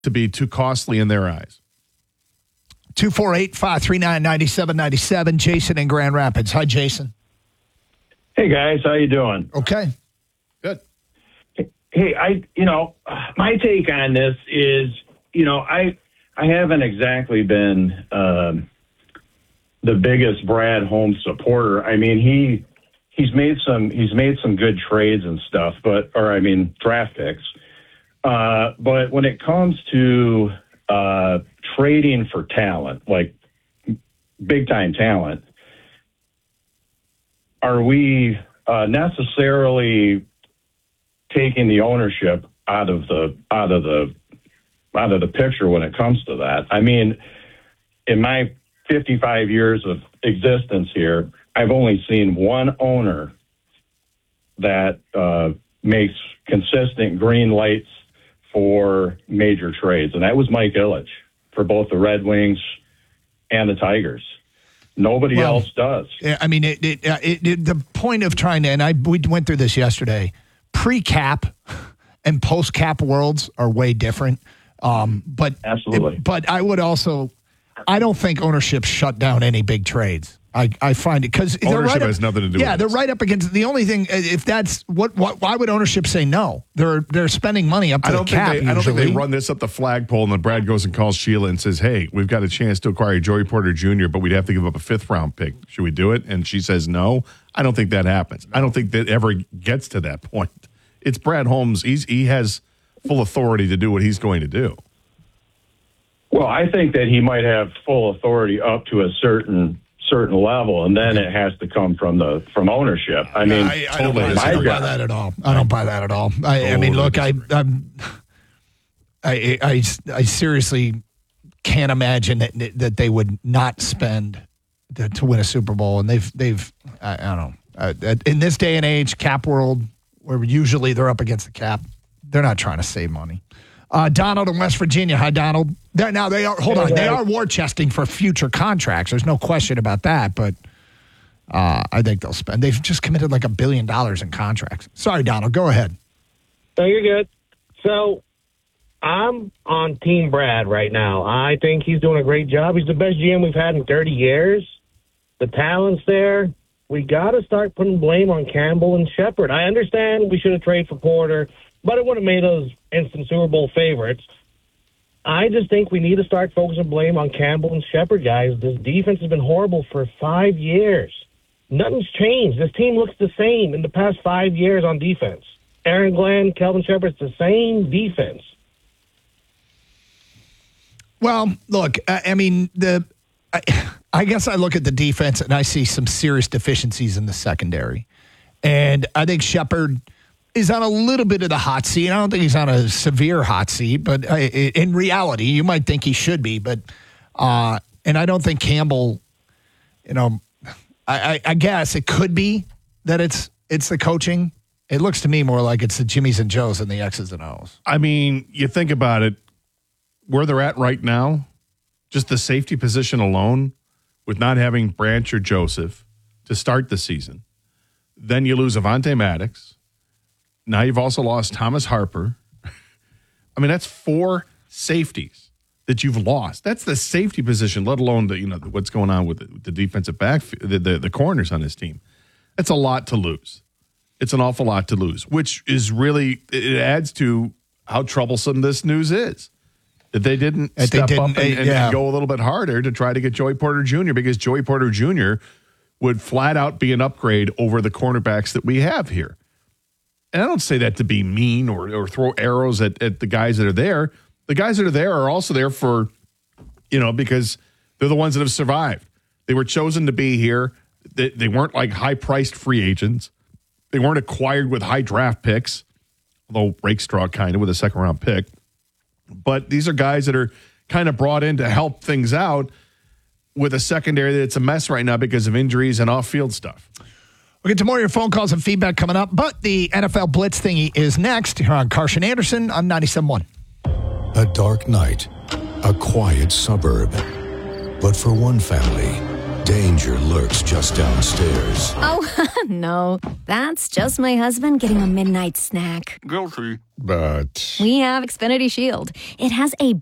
to be too costly in their eyes. 248-539-9797. Jason in Grand Rapids. Hi, Jason. Hey, guys. How you doing? Okay. Good. Hey, my take on this is, I haven't exactly been the biggest Brad Holmes supporter. I mean, he's made some good trades and stuff, draft picks. But when it comes to trading for talent, like big time talent, are we necessarily taking the ownership out of the picture when it comes to that? I mean, in my 55 years of existence here, I've only seen one owner that makes consistent green lights for major trades, and that was Mike Ilitch for both the Red Wings and the Tigers. Nobody else does. I mean, the point of trying to, we went through this yesterday, pre-cap and post-cap worlds are way different. But absolutely. But I would also, I don't think ownership shut down any big trades. I find it because ownership has nothing to do with it. Yeah, they're right up against the only thing. If that's why would ownership say no? They're spending money up to the cap. I don't think they run this up the flagpole and then Brad goes and calls Sheila and says, "Hey, we've got a chance to acquire Joey Porter Jr., but we'd have to give up a 5th round pick. Should we do it?" And she says no. I don't think that happens. I don't think that ever gets to that point. It's Brad Holmes. He has full authority to do what he's going to do. Well, I think that he might have full authority up to a certain level, and then it has to come from ownership. I mean, I don't buy that at all. I don't buy that at all. I mean, look, I seriously can't imagine that they would not spend to win a Super Bowl, and they've I don't know. In this day and age, cap world, where usually they're up against the cap, they're not trying to save money. Donald in West Virginia. Hi, Donald. They are war chesting for future contracts. There's no question about that, but I think they'll spend. They've just committed like $1 billion in contracts. Sorry, Donald. Go ahead. No, you're good. So I'm on Team Brad right now. I think he's doing a great job. He's the best GM we've had in 30 years. The talent's there. We got to start putting blame on Campbell and Shepard. I understand we should have traded for Porter, but it would have made us instant Super Bowl favorites. I just think we need to start focusing blame on Campbell and Shepard, guys. This defense has been horrible for 5 years. Nothing's changed. This team looks the same in the past 5 years on defense. Aaron Glenn, Kelvin Shepard, it's the same defense. Well, look, I mean, I guess I look at the defense and I see some serious deficiencies in the secondary. And I think Shepard is on a little bit of the hot seat. I don't think he's on a severe hot seat, but in reality, you might think he should be. But and I don't think Campbell, I guess it could be that it's the coaching. It looks to me more like it's the Jimmies and Joes and the X's and O's. I mean, you think about it, where they're at right now, just the safety position alone, with not having Branch or Joseph to start the season. Then you lose Avonte Maddox. Now you've also lost Thomas Harper. I mean, that's 4 safeties that you've lost. That's the safety position, let alone what's going on with the defensive back, the corners on this team. That's a lot to lose. It's an awful lot to lose, which is really, it adds to how troublesome this news is. That they didn't step up and go a little bit harder to try to get Joey Porter Jr., because Joey Porter Jr. would flat out be an upgrade over the cornerbacks that we have here. And I don't say that to be mean or throw arrows at the guys that are there. The guys that are there are also there for, because they're the ones that have survived. They were chosen to be here. They weren't like high-priced free agents. They weren't acquired with high draft picks, although Rakestraw kind of with a second-round pick. But these are guys that are kind of brought in to help things out with a secondary that's a mess right now because of injuries and off-field stuff. We'll get to more of your phone calls and feedback coming up, but the NFL Blitz thingy is next here on Carson Anderson on 97.1. A dark night, a quiet suburb. But for one family, Danger lurks just downstairs. Oh, no. That's just my husband getting a midnight snack. Guilty. But We have Xfinity Shield. It has a